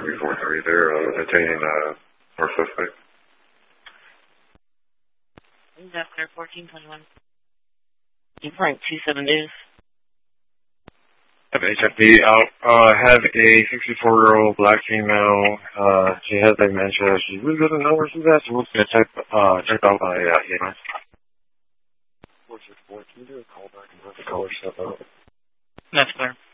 743. They're detaining our suspect. That's clear 1421. You Frank 27 days. HFD out. Have a 64-year-old black female. She has dementia. She really doesn't know where she's at, so we're going to check out by EMS. 464, can you do a call back and have the caller step out? That's clear.